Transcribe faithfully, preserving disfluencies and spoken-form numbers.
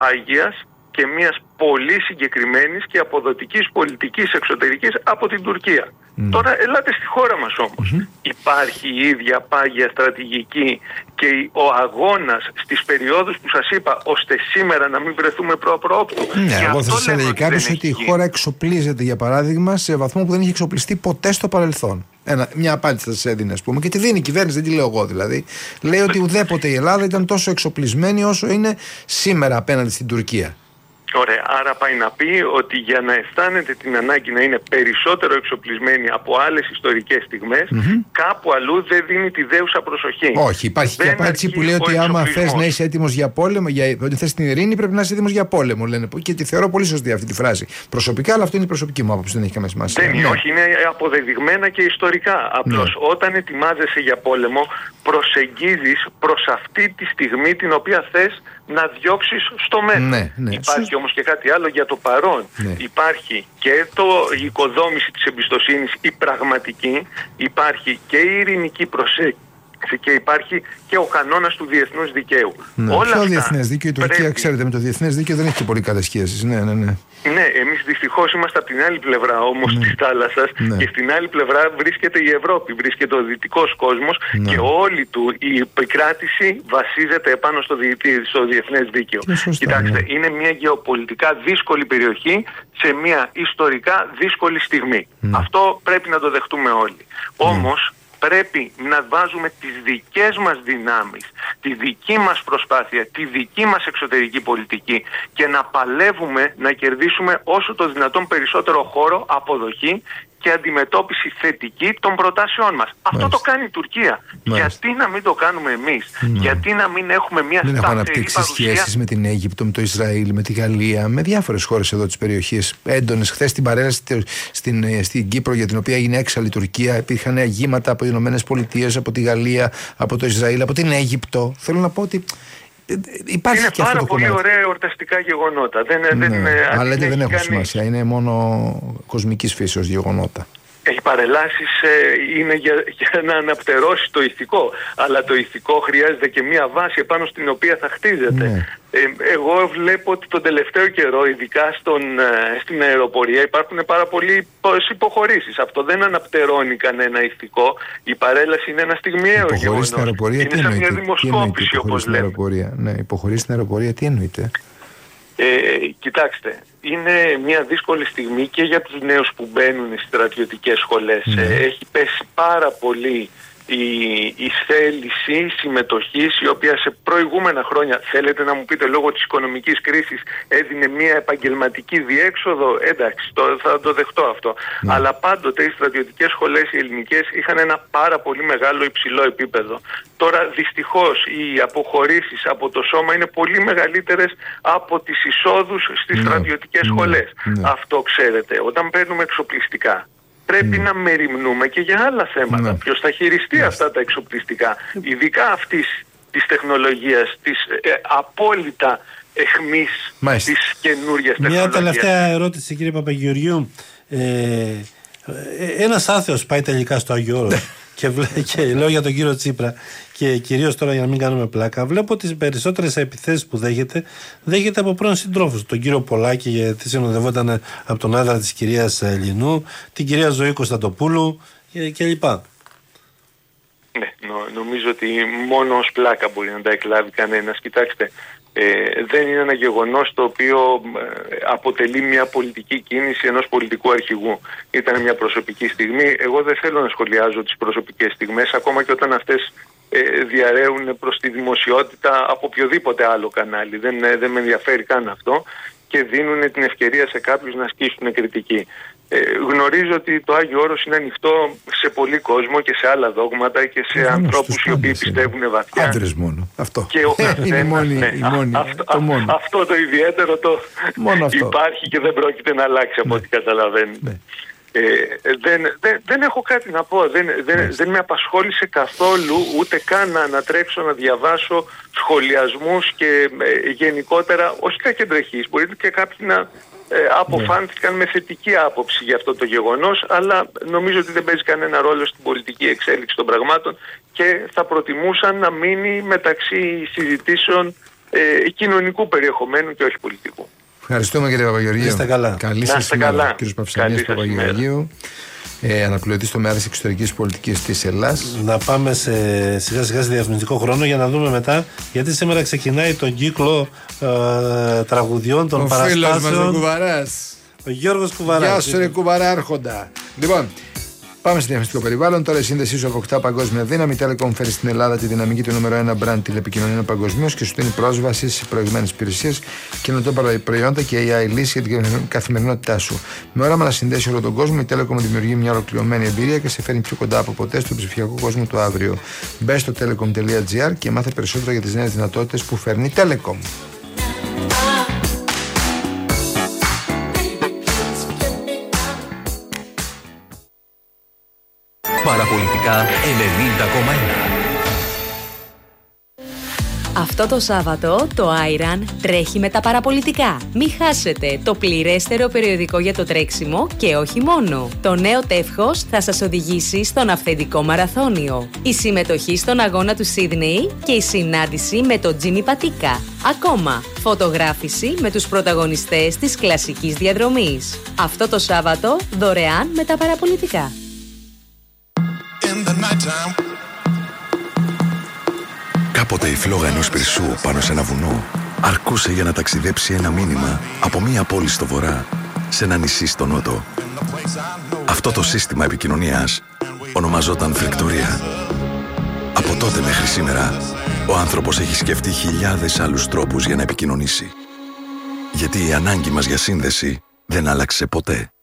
Αγίας και μιας πολύ συγκεκριμένης και αποδοτικής πολιτικής εξωτερικής από την Τουρκία. Mm. Τώρα ελάτε στη χώρα μας όμως. Mm-hmm. Υπάρχει η ίδια πάγια στρατηγική και ο αγώνας στις περιόδους που σας είπα, ώστε σήμερα να μην βρεθούμε προ-προόπτου. Ναι, εγώ θα σας έλεγε κάποιος ότι η χώρα εξοπλίζεται, για παράδειγμα, σε βαθμό που δεν είχε εξοπλιστεί ποτέ στο παρελθόν. Ένα, μια απάντηση θα σας έδινε, ας πούμε, και τη δίνει η κυβέρνηση, δεν τη λέω εγώ δηλαδή. Λέει ότι ουδέποτε η Ελλάδα ήταν τόσο εξοπλισμένη όσο είναι σήμερα απέναντι στην Τουρκία. Ωραία, άρα πάει να πει ότι για να αισθάνεται την ανάγκη να είναι περισσότερο εξοπλισμένη από άλλες ιστορικές στιγμές, mm-hmm. κάπου αλλού δεν δίνει τη δέουσα προσοχή. Όχι, υπάρχει δεν και απάντηση που λέει ότι άμα θες να είσαι έτοιμος για πόλεμο, για, ότι θες την ειρήνη, πρέπει να είσαι έτοιμος για πόλεμο. Λένε, και τη θεωρώ πολύ σωστή αυτή τη φράση. Προσωπικά, αλλά αυτό είναι η προσωπική μου άποψη, δεν έχει καμία σημασία. Δεν είναι, όχι, είναι αποδεδειγμένα και ιστορικά. Απλώς ναι. όταν ετοιμάζεσαι για πόλεμο, προσεγγίζεις προς αυτή τη στιγμή την οποία θες να διώξεις στο μέλλον. Ναι, ναι. Υπάρχει όμως και κάτι άλλο για το παρόν. Ναι. Υπάρχει και το, η οικοδόμηση της εμπιστοσύνης, η πραγματική, υπάρχει και η ειρηνική προσέγγιση και υπάρχει και ο κανόνας του διεθνούς δικαίου. Ναι. Όλα το διεθνές δίκαιο, η Τουρκία, πρέπει... ξέρετε, με το διεθνές δίκαιο δεν έχει και πολύ καλές σχέσεις. Ναι, ναι, ναι. Ναι, εμείς δυστυχώς είμαστε από την άλλη πλευρά όμως ναι. της θάλασσας ναι. και στην άλλη πλευρά βρίσκεται η Ευρώπη, βρίσκεται ο δυτικός κόσμος ναι. και όλη του η επικράτηση βασίζεται επάνω στο, δι... στο διεθνές δίκαιο. Σωστά, Κοιτάξτε, ναι. είναι μια γεωπολιτικά δύσκολη περιοχή σε μια ιστορικά δύσκολη στιγμή. Ναι. Αυτό πρέπει να το δεχτούμε όλοι. Ναι. Όμως πρέπει να βάζουμε τις δικές μας δυνάμεις, τη δική μας προσπάθεια, τη δική μας εξωτερική πολιτική και να παλεύουμε να κερδίσουμε όσο το δυνατόν περισσότερο χώρο, αποδοχή και αντιμετώπιση θετική των προτάσεών μας. Αυτό το κάνει η Τουρκία. Μάλιστα. Γιατί να μην το κάνουμε εμείς? Ναι. Γιατί να μην έχουμε μια σταθερή παρουσία? Δεν έχουμε αναπτύξει σχέσεις με την Αίγυπτο, με το Ισραήλ, με τη Γαλλία, με διάφορες χώρες εδώ της περιοχής. Έντονες. Χθες την παρέλαση στην, στην Κύπρο, για την οποία έγινε έξαλλη η Τουρκία, υπήρχαν αγήματα από τις Ηνωμένες Πολιτείες, από τη Γαλλία, από το Ισραήλ, από την Αίγυπτο. Θέλω να πω ότι υπάρχει είναι και πάρα αυτό το πολύ κομμάτι. ωραία εορταστικά γεγονότα. Δεν, ναι. δεν, Αλλά λέτε δεν έχουν κανείς. σημασία. Είναι μόνο κοσμικής φύσεως γεγονότα. Οι παρελάσεις ε, είναι για, για να αναπτερώσει το ηθικό, αλλά το ηθικό χρειάζεται και μία βάση επάνω στην οποία θα χτίζεται. Ναι. Ε, εγώ βλέπω ότι τον τελευταίο καιρό, ειδικά στον, ε, στην αεροπορία, υπάρχουν πάρα πολλοί υποχωρήσεις. Αυτό δεν αναπτερώνει κανένα ηθικό. Η παρέλαση είναι ένα στιγμιαίο γεγονός. Στην αεροπορία, είναι σαν μια δημοσκόπηση, όπως λέμε. Αεροπορία. Ναι, υποχωρήσεις στην αεροπορία, τι εννοείται? Ε, κοιτάξτε, είναι μια δύσκολη στιγμή και για τους νέους που μπαίνουν στις στρατιωτικές σχολές. Mm. Ε, έχει πέσει πάρα πολύ η, η θέληση συμμετοχής, η οποία σε προηγούμενα χρόνια, θέλετε να μου πείτε, λόγω της οικονομικής κρίσης έδινε μια επαγγελματική διέξοδο, εντάξει, το, θα το δεχτώ αυτό. Mm. Αλλά πάντοτε οι στρατιωτικές σχολές οι ελληνικές είχαν ένα πάρα πολύ μεγάλο υψηλό επίπεδο. Τώρα δυστυχώς οι αποχωρήσεις από το σώμα είναι πολύ μεγαλύτερες από τις εισόδους στις mm. στρατιωτικές mm. σχολές. Mm. Αυτό ξέρετε, όταν παίρνουμε εξοπλιστικά, πρέπει mm. να μεριμνούμε και για άλλα θέματα. Mm. Ποιος θα χειριστεί mm. αυτά τα εξοπλιστικά, ειδικά αυτής της τεχνολογίας, της ε, απόλυτα εχμής Μάλιστα. της καινούριας τεχνολογίας. Μια τελευταία ερώτηση, κύριε Παπαγεωργιού. Ε, ένας άθεος πάει τελικά στο Άγιο Όρος και, και λέω για τον κύριο Τσίπρα και κυρίως τώρα, για να μην κάνουμε πλάκα, βλέπω τις περισσότερες επιθέσεις που δέχεται δέχεται από πρώην συντρόφους. Τον κύριο Πολάκη, γιατί συνοδευόταν από τον άντρα της κυρίας Λινού, την κυρία Ζωή Κωνσταντοπούλου κλπ. Ναι, νο, νομίζω ότι μόνο ως πλάκα μπορεί να τα εκλάβει κανένας. Κοιτάξτε, ε, δεν είναι ένα γεγονός το οποίο ε, αποτελεί μια πολιτική κίνηση ενός πολιτικού αρχηγού. Ήταν μια προσωπική στιγμή. Εγώ δεν θέλω να σχολιάζω τις προσωπικές στιγμές, ακόμα και όταν αυτές ε, διαρρέουν προς τη δημοσιότητα από οποιοδήποτε άλλο κανάλι. Δεν, ε, δεν με ενδιαφέρει καν αυτό και δίνουν την ευκαιρία σε κάποιους να ασκήσουν κριτική. Ε, γνωρίζω ότι το Άγιο Όρος είναι ανοιχτό σε πολύ κόσμο και σε άλλα δόγματα και σε ε, ανθρώπους οι οποίοι πιστεύουν βαθιά. Άντρες μόνο. Αυτό. Και ο καθένας, είναι μόνη, ναι, η μόνη, αυτό, το μόνο. αυτό το ιδιαίτερο το αυτό. υπάρχει και δεν πρόκειται να αλλάξει από ναι. ό,τι καταλαβαίνετε. Ναι. Ε, δεν, δεν, δεν έχω κάτι να πω. Δεν, δεν, δεν με απασχόλησε καθόλου ούτε καν να ανατρέξω να διαβάσω σχολιασμούς και ε, γενικότερα, όχι κακεντρεχείς, μπορείτε και κάποιοι να ε, αποφάνθηκαν yeah. με θετική άποψη για αυτό το γεγονός, αλλά νομίζω ότι δεν παίζει κανένα ρόλο στην πολιτική εξέλιξη των πραγμάτων και θα προτιμούσαν να μείνει μεταξύ συζητήσεων ε, κοινωνικού περιεχομένου και όχι πολιτικού. Ευχαριστούμε κύριε Παπαγεωργίου. Είστε καλά. Καλή σας ημέρα. Κύριος Παυσανίας Παπαγεωργίου, ε, αναπληρωτής τομέας εξωτερικής πολιτικής της Ελλάδας. Να πάμε σε, σιγά σιγά σε διαφημιστικό χρόνο για να δούμε μετά, γιατί σήμερα ξεκινάει τον κύκλο ε, τραγουδιών των ο παραστάσεων. Ο φίλος μας ο Κουβαράς. Ο Γιώργος Κουβαράς. Γεια σου ρε Κουβαράρχοντα. Λοιπόν, πάμε στο διαφημιστικό περιβάλλον. Τώρα η σύνδεσή σου αποκτά παγκόσμια δύναμη. Η Telecom φέρει στην Ελλάδα τη δυναμική του νούμερο ένα brand τηλεπικοινωνίων παγκοσμίως και σου δίνει πρόσβαση σε προηγμένες υπηρεσίες, καινοτόμα προϊόντα και έι άι λύση για την καθημερινότητά σου. Με όραμα να συνδέσει όλο τον κόσμο, η Telecom δημιουργεί μια ολοκληρωμένη εμπειρία και σε φέρνει πιο κοντά από ποτέ στον ψηφιακό κόσμο του αύριο. Μπε στο telecom τελεία gr και μάθε περισσότερο για τις νέες δυνατότητες που φέρνει η Telecom. Παραπολιτικά ενενήντα κόμμα ένα. Αυτό το Σάββατο το Άιραν τρέχει με τα παραπολιτικά. Μη χάσετε το πληρέστερο περιοδικό για το τρέξιμο και όχι μόνο. Το νέο τεύχος θα σας οδηγήσει στον αυθεντικό μαραθώνιο. Η συμμετοχή στον αγώνα του Σίδνεϊ και η συνάντηση με τον Τζίμι Πατίκα. Ακόμα, φωτογράφηση με τους πρωταγωνιστές της κλασικής διαδρομής. Αυτό το Σάββατο δωρεάν με τα παραπολιτικά. Κάποτε η φλόγα ενός πυρσού πάνω σε ένα βουνό αρκούσε για να ταξιδέψει ένα μήνυμα από μία πόλη στο βορρά σε ένα νησί στο νότο. Αυτό το σύστημα επικοινωνίας ονομαζόταν φρεκτορία. Από τότε μέχρι σήμερα ο άνθρωπος έχει σκεφτεί χιλιάδες άλλους τρόπους για να επικοινωνήσει. Γιατί η ανάγκη μας για σύνδεση δεν άλλαξε ποτέ.